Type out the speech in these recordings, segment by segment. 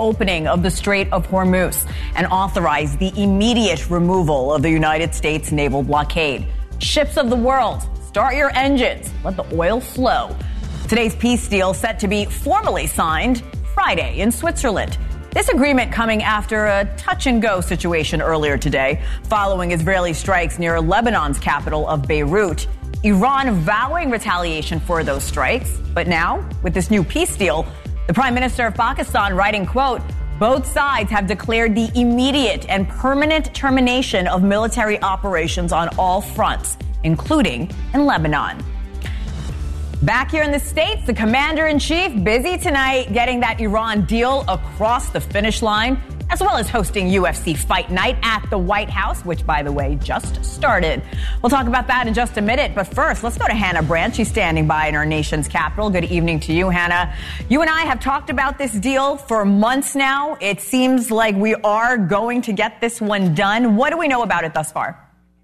reopening of the Strait of Hormuz and authorized the immediate removal of the United States naval blockade. Ships of the world, start your engines. Let the oil flow. Today's peace deal set to be formally signed Friday in Switzerland. This agreement coming after a touch-and-go situation earlier today following Israeli strikes near Lebanon's capital of Beirut. Iran vowing retaliation for those strikes. But now, with this new peace deal, the Prime Minister of Pakistan writing, quote, both sides have declared the immediate and permanent termination of military operations on all fronts, including in Lebanon. Back here in the States, the commander-in-chief busy tonight getting that Iran deal across the finish line, as well as hosting UFC Fight Night at the White House, which, by the way, just started. We'll talk about that in just a minute. But first, let's go to Hannah Brandt. She's standing by in our nation's capital. Good evening to you, Hannah. You and I have talked about this deal for months now. It seems like we are going to get this one done. What do we know about it thus far?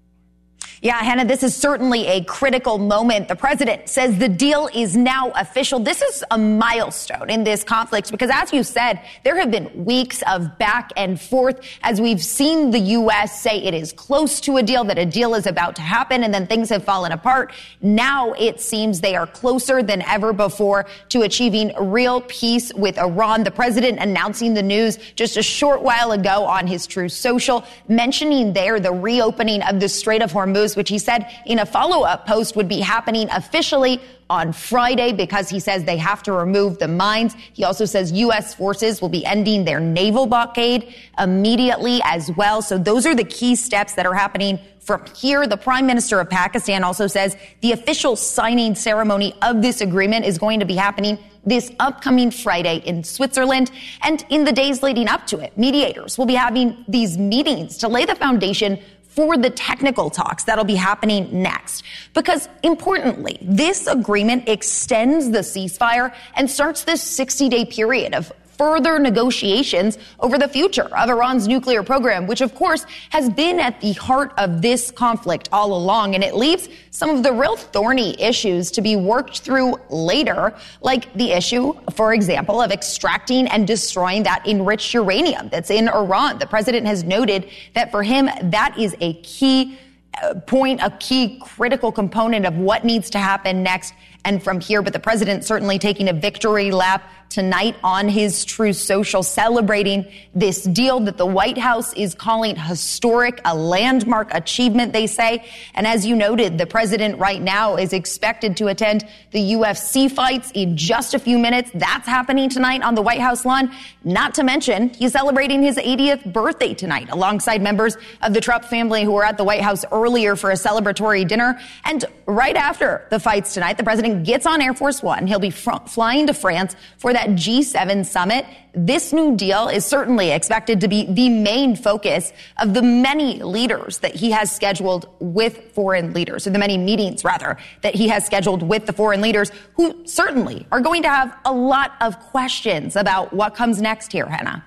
Yeah, Hannah, this is certainly a critical moment. The president says the deal is now official. This is a milestone in this conflict because, as you said, there have been weeks of back and forth as we've seen the U.S. say it is close to a deal, that a deal is about to happen, and then things have fallen apart. Now it seems they are closer than ever before to achieving real peace with Iran. The president announcing the news just a short while ago on his Truth Social, mentioning there the reopening of the Strait of Hormuz, which he said in a follow-up post would be happening officially on Friday because he says they have to remove the mines. He also says U.S. forces will be ending their naval blockade immediately as well. So those are the key steps that are happening from here. The Prime Minister of Pakistan also says the official signing ceremony of this agreement is going to be happening this upcoming Friday in Switzerland. And in the days leading up to it, mediators will be having these meetings to lay the foundation for the technical talks that'll be happening next. Because importantly, this agreement extends the ceasefire and starts this 60-day period of further negotiations over the future of Iran's nuclear program, which of course has been at the heart of this conflict all along. And it leaves some of the real thorny issues to be worked through later, like the issue, for example, of extracting and destroying that enriched uranium that's in Iran. The president has noted that for him, that is a key point, a key critical component of what needs to happen next and from here. But the president certainly taking a victory lap tonight on his Truth Social, celebrating this deal that the White House is calling historic, a landmark achievement, they say. And as you noted, the president right now is expected to attend the UFC fights in just a few minutes. That's happening tonight on the White House lawn. Not to mention, he's celebrating his 80th birthday tonight alongside members of the Trump family who were at the White House earlier for a celebratory dinner. And right after the fights tonight, the president gets on Air Force One. He'll be flying to France for that G7 summit. This new deal is certainly expected to be the main focus of the many leaders that he has scheduled with foreign leaders, or the many meetings, rather, that he has scheduled with the foreign leaders, who certainly are going to have a lot of questions about what comes next here, Hannah.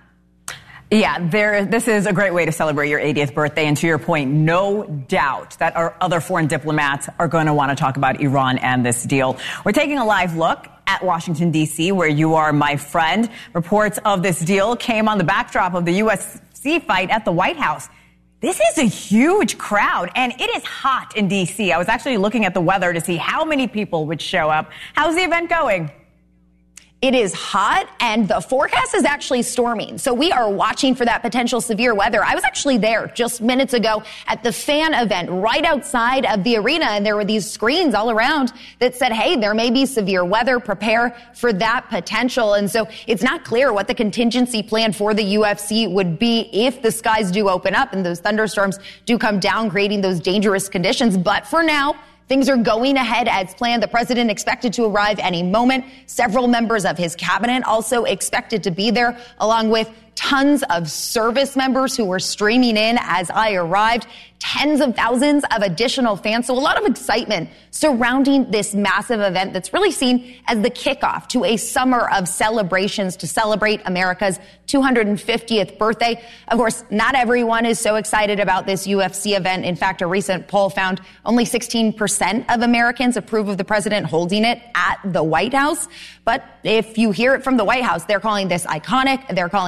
Yeah, this is a great way to celebrate your 80th birthday. And to your point, no doubt that our other foreign diplomats are going to want to talk about Iran and this deal. We're taking a live look at Washington, D.C., where you are, my friend. Reports of this deal came on the backdrop of the UFC fight at the White House. This is a huge crowd, and it is hot in D.C. I was actually looking at the weather to see how many people would show up. How's the event going? It is hot, and the forecast is actually storming. So we are watching for that potential severe weather. I was actually there just minutes ago at the fan event right outside of the arena, and there were these screens all around that said, hey, there may be severe weather. Prepare for that potential. And so it's not clear what the contingency plan for the UFC would be if the skies do open up and those thunderstorms do come down, creating those dangerous conditions. But for now, things are going ahead as planned. The president expected to arrive any moment. Several members of his cabinet also expected to be there, along with tons of service members who were streaming in as I arrived. Tens of thousands of additional fans. So a lot of excitement surrounding this massive event that's really seen as the kickoff to a summer of celebrations to celebrate America's 250th birthday. Of course, not everyone is so excited about this UFC event. In fact, a recent poll found only 16% of Americans approve of the president holding it at the White House. But if you hear it from the White House, they're calling this iconic. They're calling